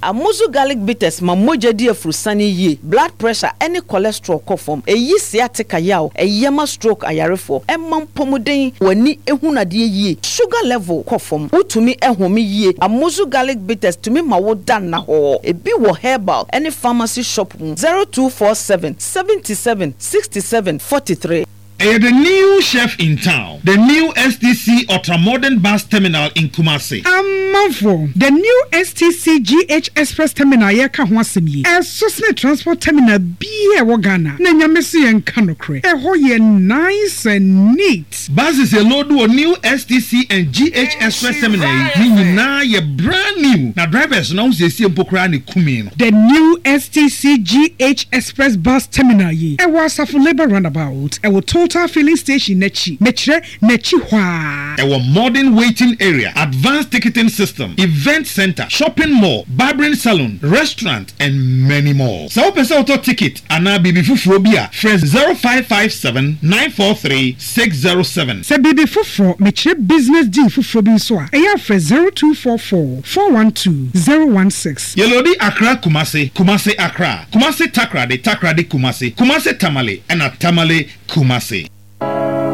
Amuzu garlic bitters ma moja di afrusani ye. Blood pressure any cholesterol kofom. Eyi sciatica yaw. Eyema stroke ayarefo. Emam pomuden wani ehuna die ye. Sugar level kofom. Utumi ehumi ye. Amuzu garlic bitters tumi ma wo dan na ho. Ebi wo herbal any pharmacy shop 0247 77 67 43. The new chef in town, the new STC Ultramodern Bus Terminal in Kumasi. Amafo, the new STC GH Express Terminal yeka ho asem yi. Esosne transport terminal biye wo Ghana. Na nyamesi en kanokre. Eho ye nice and neat. Buses a load of new STC and GH Express Terminal. Nyina ye brand new. Na drivers now say mpokra ne kumi no. The new STC GH Express Bus Terminal yi. Ewo Asafo Labour Roundabout. Ewo Total Filling Station nechi hwa. Our modern waiting area, advanced ticketing system, event center, shopping mall, barbering salon, restaurant, and many more. So pesa auto ticket ana bibi fufuro bia fresh 0557 943 607. Se bibi fufuro meche business deal fufuro bi so a eya fresh 0244 412 016. Yelodi Accra Kumasi, Kumasi Accra, Kumasi Takrade, Takrade Kumasi, Kumasi Tamale, and Tamale Kumasi.